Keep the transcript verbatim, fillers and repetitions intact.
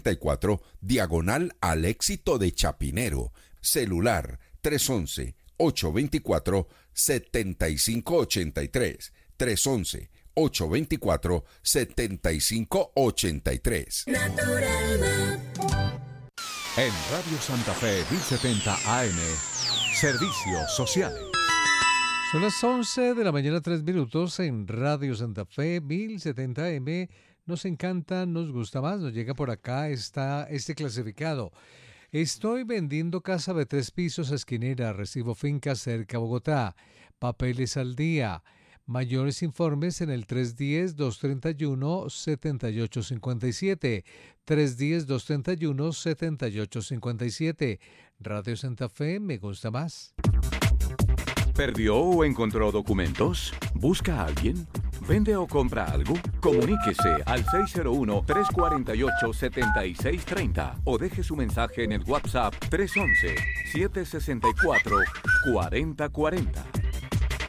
cuatro, diagonal al Éxito de Chapinero. Celular tres once, ocho veinticuatro, setenta y cinco ochenta y tres. tres once, ocho veinticuatro, setenta y cinco ochenta y tres. Naturalma. En Radio Santa Fe mil setenta A M, Servicios Sociales. Son las once de la mañana, tres minutos, en Radio Santa Fe mil setenta A M. Nos encanta, nos gusta más, nos llega por acá, está este clasificado. Estoy vendiendo casa de tres pisos, esquinera, recibo fincas cerca a Bogotá, papeles al día. Mayores informes en el tres uno cero, dos tres uno, siete ocho cinco siete, tres uno cero, dos tres uno, siete ocho cinco siete. Radio Santa Fe, me gusta más. ¿Perdió o encontró documentos? ¿Busca a alguien? ¿Vende o compra algo? Comuníquese al seis cero uno, tres cuatro ocho, siete seis tres cero o deje su mensaje en el WhatsApp tres uno uno, siete seis cuatro, cuatro cero cuatro cero.